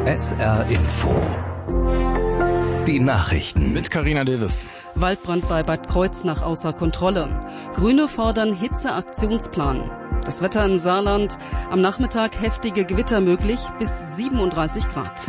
SR Info. Die Nachrichten. Mit Carina Davis. Waldbrand bei Bad Kreuznach außer Kontrolle. Grüne fordern Hitzeaktionsplan. Das Wetter im Saarland. Am Nachmittag heftige Gewitter möglich bis 37 Grad.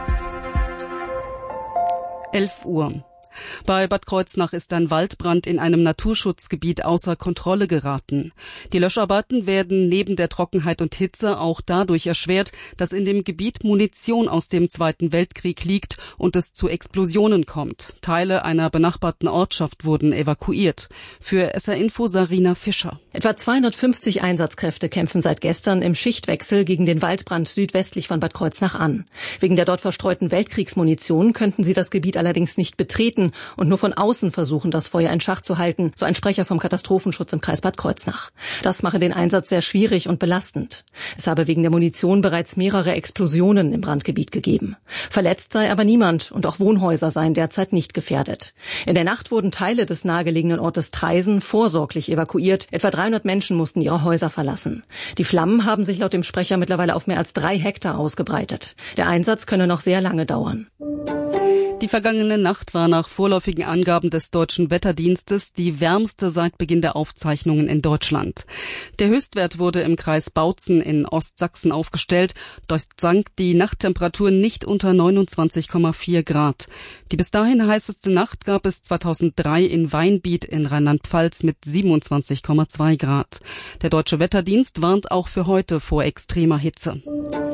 11 Uhr. Bei Bad Kreuznach ist ein Waldbrand in einem Naturschutzgebiet außer Kontrolle geraten. Die Löscharbeiten werden neben der Trockenheit und Hitze auch dadurch erschwert, dass in dem Gebiet Munition aus dem Zweiten Weltkrieg liegt und es zu Explosionen kommt. Teile einer benachbarten Ortschaft wurden evakuiert. Für SR Info Sarina Fischer. Etwa 250 Einsatzkräfte kämpfen seit gestern im Schichtwechsel gegen den Waldbrand südwestlich von Bad Kreuznach an. Wegen der dort verstreuten Weltkriegsmunition könnten sie das Gebiet allerdings nicht betreten und nur von außen versuchen, das Feuer in Schach zu halten, so ein Sprecher vom Katastrophenschutz im Kreis Bad Kreuznach. Das mache den Einsatz sehr schwierig und belastend. Es habe wegen der Munition bereits mehrere Explosionen im Brandgebiet gegeben. Verletzt sei aber niemand und auch Wohnhäuser seien derzeit nicht gefährdet. In der Nacht wurden Teile des nahegelegenen Ortes Traisen vorsorglich evakuiert. Etwa 300 Menschen mussten ihre Häuser verlassen. Die Flammen haben sich laut dem Sprecher mittlerweile auf mehr als 3 Hektar ausgebreitet. Der Einsatz könne noch sehr lange dauern. Die vergangene Nacht war nach vorläufigen Angaben des Deutschen Wetterdienstes die wärmste seit Beginn der Aufzeichnungen in Deutschland. Der Höchstwert wurde im Kreis Bautzen in Ostsachsen aufgestellt. Dort sank die Nachttemperatur nicht unter 29,4 Grad. Die bis dahin heißeste Nacht gab es 2003 in Weinbiet in Rheinland-Pfalz mit 27,2 Grad. Der Deutsche Wetterdienst warnt auch für heute vor extremer Hitze.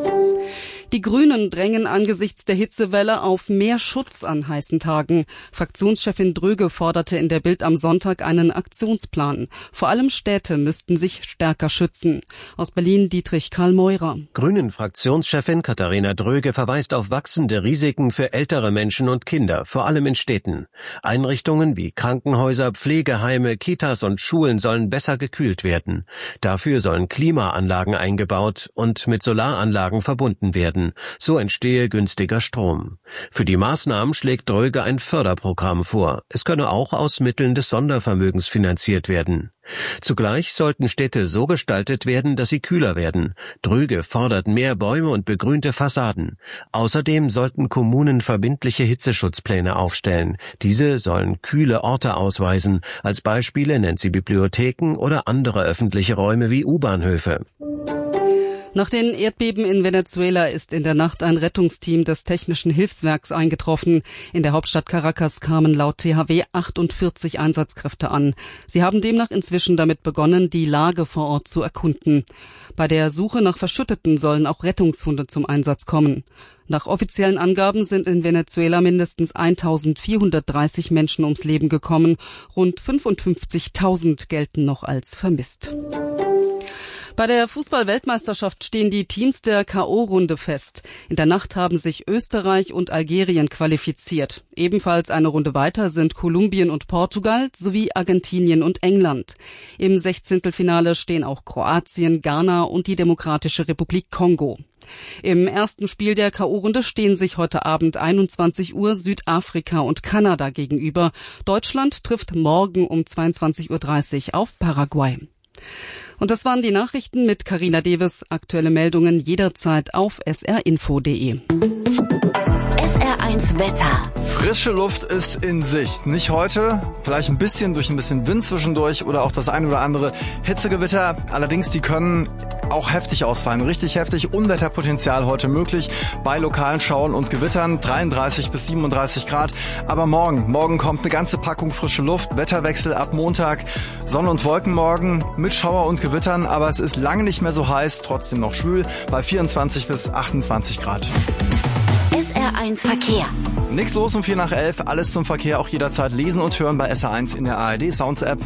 Die Grünen drängen angesichts der Hitzewelle auf mehr Schutz an heißen Tagen. Fraktionschefin Dröge forderte in der Bild am Sonntag einen Aktionsplan. Vor allem Städte müssten sich stärker schützen. Aus Berlin Dietrich Karl Meurer. Grünen-Fraktionschefin Katharina Dröge verweist auf wachsende Risiken für ältere Menschen und Kinder, vor allem in Städten. Einrichtungen wie Krankenhäuser, Pflegeheime, Kitas und Schulen sollen besser gekühlt werden. Dafür sollen Klimaanlagen eingebaut und mit Solaranlagen verbunden werden. So entstehe günstiger Strom. Für die Maßnahmen schlägt Dröge ein Förderprogramm vor. Es könne auch aus Mitteln des Sondervermögens finanziert werden. Zugleich sollten Städte so gestaltet werden, dass sie kühler werden. Dröge fordert mehr Bäume und begrünte Fassaden. Außerdem sollten Kommunen verbindliche Hitzeschutzpläne aufstellen. Diese sollen kühle Orte ausweisen. Als Beispiele nennt sie Bibliotheken oder andere öffentliche Räume wie U-Bahnhöfe. Nach den Erdbeben in Venezuela ist in der Nacht ein Rettungsteam des Technischen Hilfswerks eingetroffen. In der Hauptstadt Caracas kamen laut THW 48 Einsatzkräfte an. Sie haben demnach inzwischen damit begonnen, die Lage vor Ort zu erkunden. Bei der Suche nach Verschütteten sollen auch Rettungshunde zum Einsatz kommen. Nach offiziellen Angaben sind in Venezuela mindestens 1.430 Menschen ums Leben gekommen. Rund 55.000 gelten noch als vermisst. Bei der Fußball-Weltmeisterschaft stehen die Teams der K.O.-Runde fest. In der Nacht haben sich Österreich und Algerien qualifiziert. Ebenfalls eine Runde weiter sind Kolumbien und Portugal sowie Argentinien und England. Im 16. stehen auch Kroatien, Ghana und die Demokratische Republik Kongo. Im ersten Spiel der K.O.-Runde stehen sich heute Abend 21 Uhr Südafrika und Kanada gegenüber. Deutschland trifft morgen um 22.30 Uhr auf Paraguay. Und das waren die Nachrichten mit Carina Davis. Aktuelle Meldungen jederzeit auf srinfo.de. SR1 Wetter. Frische Luft ist in Sicht. Nicht heute, vielleicht ein bisschen durch ein bisschen Wind zwischendurch oder auch das ein oder andere Hitzegewitter. Allerdings, die können auch heftig ausfallen. Richtig heftig. Unwetterpotenzial heute möglich bei lokalen Schauern und Gewittern. 33 bis 37 Grad. Aber morgen kommt eine ganze Packung frische Luft. Wetterwechsel ab Montag. Sonne und Wolken morgen mit Schauer und Gewittern. Aber es ist lange nicht mehr so heiß. Trotzdem noch schwül bei 24 bis 28 Grad. SR1 Verkehr. Nix los um 11:04. Alles zum Verkehr auch jederzeit lesen und hören bei SR1 in der ARD Sounds App.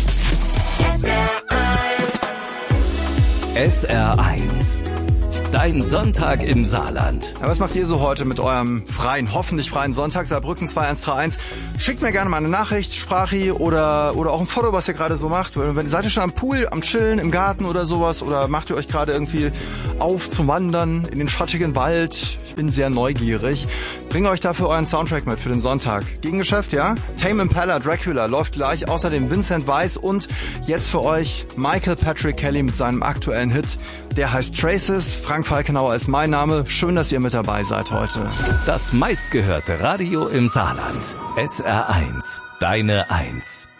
SR1. Dein Sonntag im Saarland. Ja, was macht ihr so heute mit eurem hoffentlich freien Sonntag? Saarbrücken 2131. Schickt mir gerne mal eine Nachricht, Sprachi oder auch ein Foto, was ihr gerade so macht. Seid ihr schon am Pool, am Chillen, im Garten oder sowas? Oder macht ihr euch gerade irgendwie auf zum Wandern in den schattigen Wald? Ich bin sehr neugierig. Bringe euch dafür euren Soundtrack mit für den Sonntag. Gegengeschäft, ja? Tame Impala, Dracula läuft gleich. Außerdem Vincent Weiss und jetzt für euch Michael Patrick Kelly mit seinem aktuellen Hit. Der heißt Traces. Frank Falkenauer ist mein Name. Schön, dass ihr mit dabei seid heute. Das meistgehörte Radio im Saarland. SR1. Deine 1.